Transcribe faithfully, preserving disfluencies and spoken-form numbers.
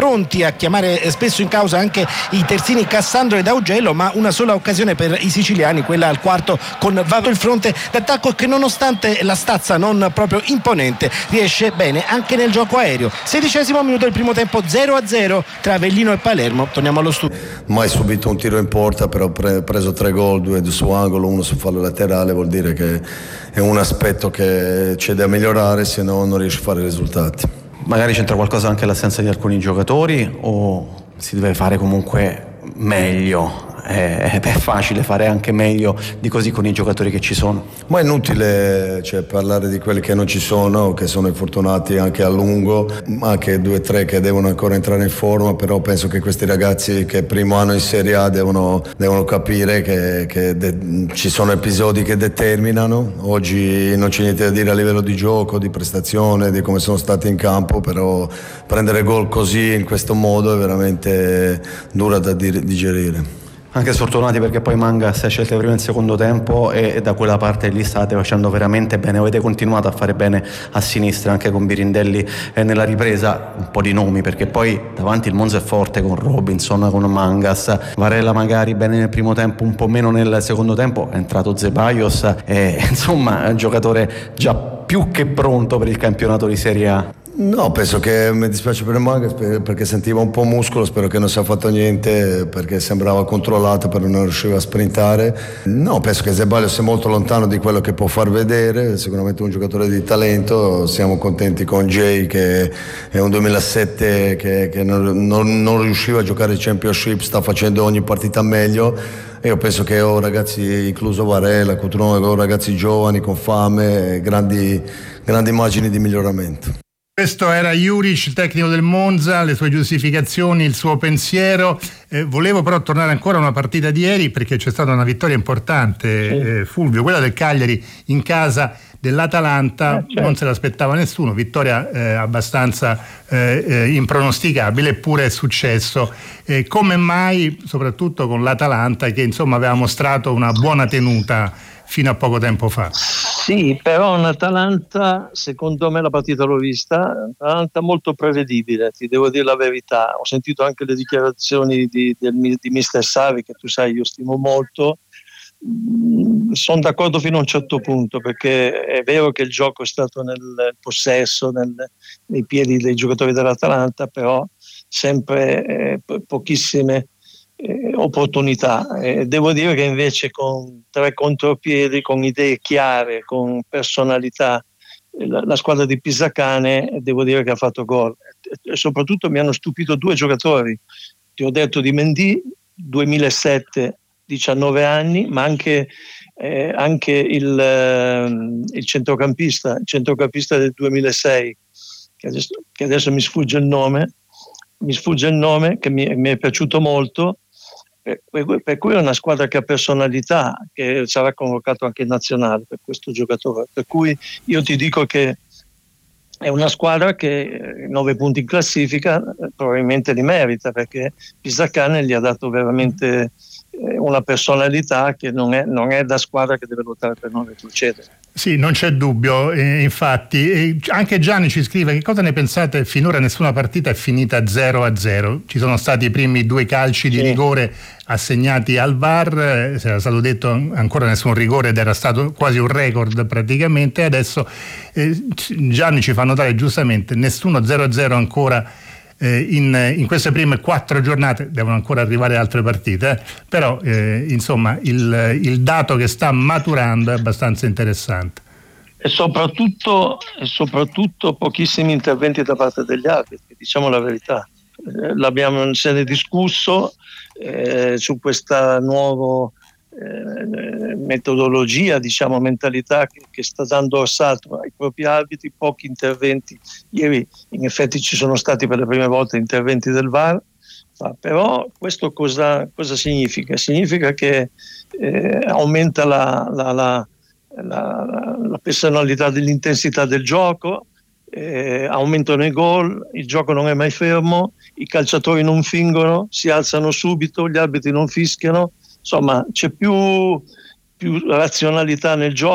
pronti a chiamare spesso in causa anche i terzini Cassandro ed Augello, ma una sola occasione per i siciliani, quella al quarto con Vado il fronte d'attacco che nonostante la stazza non proprio imponente riesce bene anche nel gioco aereo. Sedicesimo minuto del primo tempo, zero a zero tra Avellino e Palermo. Torniamo allo studio. Mai subito un tiro in porta, però pre- preso tre gol, due su angolo, uno su fallo laterale, vuol dire che è un aspetto che c'è da migliorare, se no non riesce a fare risultati. Magari c'entra qualcosa anche l'assenza di alcuni giocatori o si deve fare comunque meglio? È, è facile fare anche meglio di così con i giocatori che ci sono. Ma è inutile, cioè, parlare di quelli che non ci sono, che sono infortunati anche a lungo, anche due o tre che devono ancora entrare in forma, però penso che questi ragazzi che primo anno in Serie A devono, devono capire che, che de- ci sono episodi che determinano. Oggi non c'è niente da dire a livello di gioco, di prestazione, di come sono stati in campo, però prendere gol così in questo modo è veramente dura da dir- digerire. Anche sfortunati perché poi Mangas scelte prima e secondo tempo e da quella parte lì state facendo veramente bene, avete continuato a fare bene a sinistra anche con Birindelli e nella ripresa un po' di nomi, perché poi davanti il Monza è forte con Robinson, con Mangas, Varela magari bene nel primo tempo, un po' meno nel secondo tempo, è entrato Zeballos e insomma è un giocatore già più che pronto per il campionato di Serie A. No, penso che mi dispiace per il Mangas perché sentiva un po' muscolo, spero che non sia fatto niente perché sembrava controllato però non riusciva a sprintare. No, penso che Zeballos è molto lontano di quello che può far vedere, sicuramente un giocatore di talento, siamo contenti con Jay che è un duemilasette che, che non, non, non riusciva a giocare il Championship, sta facendo ogni partita meglio. E io penso che ho ragazzi, incluso Varela, ho ragazzi giovani con fame, grandi, grandi immagini di miglioramento. Questo era Juric, il tecnico del Monza, le sue giustificazioni, il suo pensiero. Eh, volevo però tornare ancora a una partita di ieri perché c'è stata una vittoria importante, sì. eh, Fulvio, quella del Cagliari in casa dell'Atalanta, eh, certo. Non se l'aspettava nessuno, vittoria eh, abbastanza eh, eh, impronosticabile, eppure è successo. Eh, come mai, soprattutto con l'Atalanta che insomma aveva mostrato una buona tenuta fino a poco tempo fa? Sì, però un Atalanta, secondo me la partita l'ho vista, Atalanta molto prevedibile, ti devo dire la verità. Ho sentito anche le dichiarazioni di, del, di mister Sarri, che tu sai io stimo molto. Sono d'accordo fino a un certo punto, perché è vero che il gioco è stato nel possesso, nel, nei piedi dei giocatori dell'Atalanta, però sempre eh, pochissime eh, opportunità. Eh, devo dire che invece con tre contropiedi, con idee chiare, con personalità, eh, la, la squadra di Pisacane devo dire che ha fatto gol. E soprattutto mi hanno stupito due giocatori. Ti ho detto di Mendy, duemilasette, diciannove anni, ma anche, eh, anche il, eh, il centrocampista, il centrocampista del duemilasei, che adesso, che adesso mi sfugge il nome, mi sfugge il nome, che mi, mi è piaciuto molto, per, per cui è una squadra che ha personalità, che sarà convocato anche in nazionale per questo giocatore, per cui io ti dico che è una squadra che nove punti in classifica probabilmente li merita, perché Pisacane gli ha dato veramente una personalità che non è, non è da squadra che deve lottare per non retrocedere. Sì, non c'è dubbio, eh, infatti eh, anche Gianni ci scrive: che cosa ne pensate? Finora nessuna partita è finita zero a zero, ci sono stati i primi due calci di sì. rigore assegnati al V A R, eh, era stato detto ancora nessun rigore ed era stato quasi un record praticamente. Adesso eh, Gianni ci fa notare giustamente nessuno zero a zero ancora In, in queste prime quattro giornate, devono ancora arrivare altre partite, eh? però eh, insomma il, il dato che sta maturando è abbastanza interessante. E soprattutto, e soprattutto pochissimi interventi da parte degli arbitri, diciamo la verità. Eh, l'abbiamo se ne discusso eh, su questa nuova eh, metodologia, diciamo mentalità che, che sta dando assalto ai propri arbitri, pochi interventi. Ieri in effetti ci sono stati per le prime volte interventi del V A R, però questo cosa, cosa significa? Significa che eh, aumenta la, la, la, la, la personalità dell'intensità del gioco, eh, aumentano i gol, il gioco non è mai fermo, i calciatori non fingono, si alzano subito, gli arbitri non fischiano, insomma c'è più, più razionalità nel gioco.